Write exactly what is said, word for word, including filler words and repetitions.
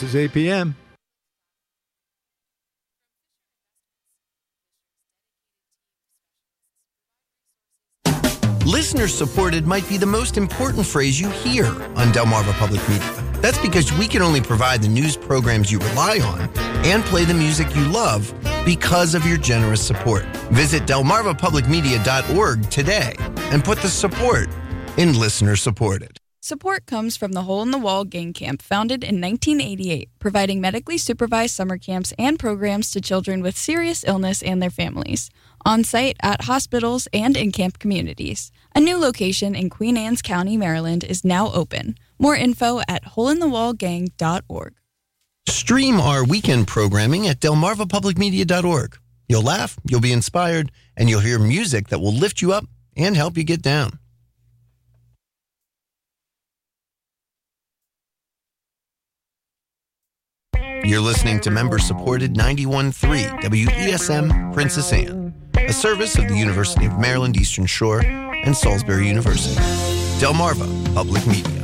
is eight p.m. Listener-supported might be the most important phrase you hear on Delmarva Public Media. That's because we can only provide the news programs you rely on and play the music you love because of your generous support. Visit delmarva public media dot org today and put the support in listener-supported. Support comes from the Hole in the Wall Gang Camp, founded in nineteen eighty-eight, providing medically supervised summer camps and programs to children with serious illness and their families, on-site, at hospitals, and in camp communities. A new location in Queen Anne's County, Maryland is now open. More info at hole in the wall gang dot org. Stream our weekend programming at delmarva public media dot org. You'll laugh, you'll be inspired, and you'll hear music that will lift you up and help you get down. You're listening to member-supported ninety-one point three W E S M Princess Anne, a service of the University of Maryland Eastern Shore and Salisbury University. Delmarva Public Media.